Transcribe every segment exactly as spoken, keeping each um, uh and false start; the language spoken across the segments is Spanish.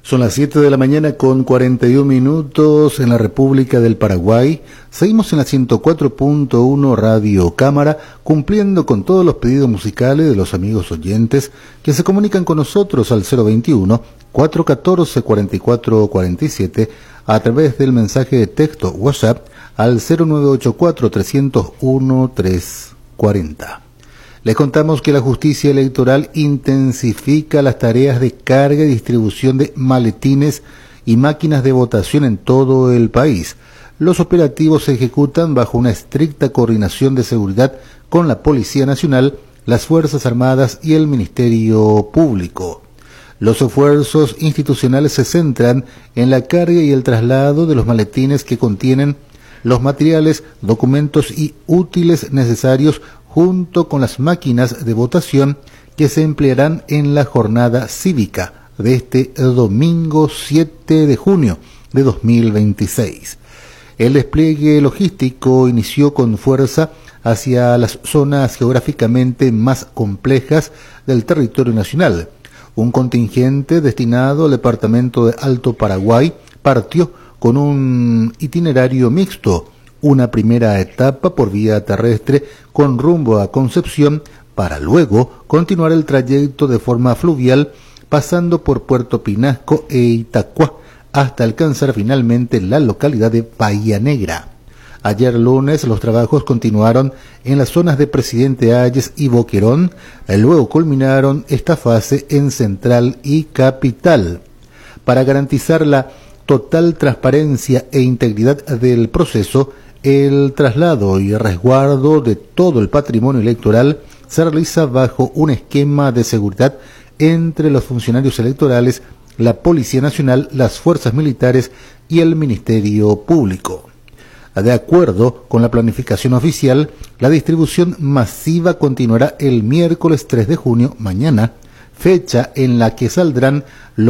Son las siete de la mañana con cuarenta y un minutos en la República del Paraguay. Seguimos en la ciento cuatro punto uno Radio Cámara, cumpliendo con todos los pedidos musicales de los amigos oyentes que se comunican con nosotros al cero veintiuno, cuatrocientos catorce, cuarenta y cuatro cuarenta y siete a través del mensaje de texto WhatsApp al cero nueve ocho cuatro, trescientos uno, trescientos cuarenta. Les contamos que la justicia electoral intensifica las tareas de carga y distribución de maletines y máquinas de votación en todo el país. Los operativos se ejecutan bajo una estricta coordinación de seguridad con la Policía Nacional, las Fuerzas Armadas y el Ministerio Público. Los esfuerzos institucionales se centran en la carga y el traslado de los maletines que contienen los materiales, documentos y útiles necesarios junto con las máquinas de votación que se emplearán en la jornada cívica de este domingo siete de junio de dos mil veintiséis. El despliegue logístico inició con fuerza hacia las zonas geográficamente más complejas del territorio nacional. Un contingente destinado al departamento de Alto Paraguay partió con un itinerario mixto, una primera etapa por vía terrestre con rumbo a Concepción, para luego continuar el trayecto de forma fluvial pasando por Puerto Pinasco e Itacuá hasta alcanzar finalmente la localidad de Bahía Negra. Ayer lunes los trabajos continuaron en las zonas de Presidente Hayes y Boquerón, luego culminaron esta fase en Central y Capital. Para garantizar la total transparencia e integridad del proceso, el traslado y resguardo de todo el patrimonio electoral se realiza bajo un esquema de seguridad entre los funcionarios electorales, la Policía Nacional, las fuerzas militares y el Ministerio Público. De acuerdo con la planificación oficial, la distribución masiva continuará el miércoles tres de junio, mañana, fecha en la que saldrán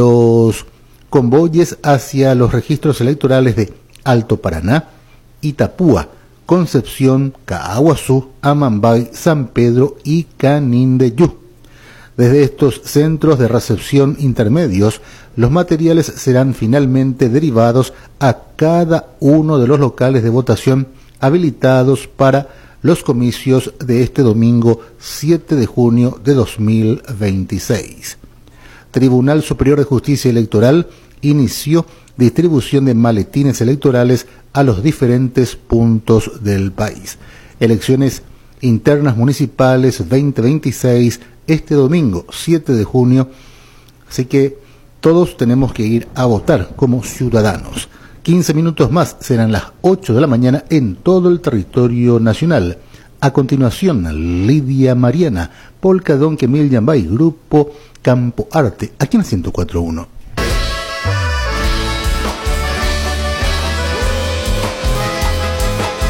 los convoyes hacia los registros electorales de Alto Paraná, Itapúa, Concepción, Caaguazú, Amambay, San Pedro y Canindeyú. Desde estos centros de recepción intermedios, los materiales serán finalmente derivados a cada uno de los locales de votación habilitados para los comicios de este domingo siete de junio de dos mil veintiséis. Tribunal Superior de Justicia Electoral inició distribución de maletines electorales a los diferentes puntos del país. Elecciones internas municipales veinte veintiséis este domingo siete de junio, así que todos tenemos que ir a votar como ciudadanos. quince minutos más serán las ocho de la mañana en todo el territorio nacional. A continuación, Lidia Mariana, Polka Don Kemil Yambay, Grupo Campo Arte, aquí en ciento cuatro punto uno.